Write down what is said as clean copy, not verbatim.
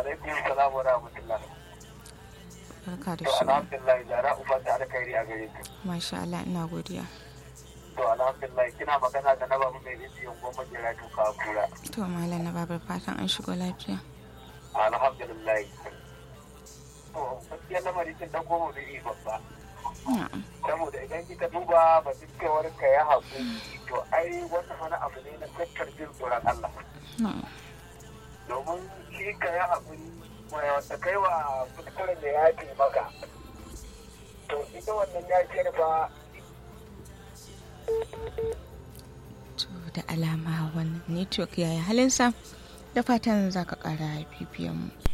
alaikum salam wa rahmatullah. Barka da To shi. alhamdulillah Zara uba ta alkhairi a gare ka. Masha Allah, ina godiya. To alhamdulillah kina magana da na babu mai injiyan goma jira tuka kura. To malam na babar fatan an shigo lafiya. Alhamdulillah. To gaskiya lamarin kin dan goma da babba. Na'am. Saboda idan kika duba batun cewar ka ya haƙuri to ai wannan wani abu ne na tattar jin tsoron Allah. Na'am. Domin shi ka ya haƙuri mai wata kai wa kuskuren da ya ce maka. To ita wannan ya ce ba To da alama wannan network yayi halinsa, da fatan za ka ƙara bibiyan mu.